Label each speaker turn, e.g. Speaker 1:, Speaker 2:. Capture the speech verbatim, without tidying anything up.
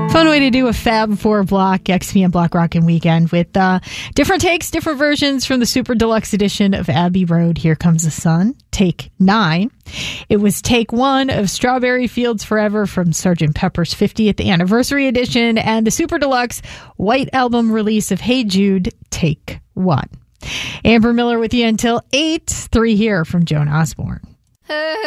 Speaker 1: Fun way to do a Fab Four block, X P M Block Rockin' Weekend with uh, different takes, different versions from the Super Deluxe edition of Abbey Road, Here Comes the Sun, take nine. It was take one of Strawberry Fields Forever from Sergeant Pepper's fiftieth Anniversary Edition, and the Super Deluxe White Album release of Hey Jude, take one. Amber Miller with you until eight. Three here from Joan Osborne.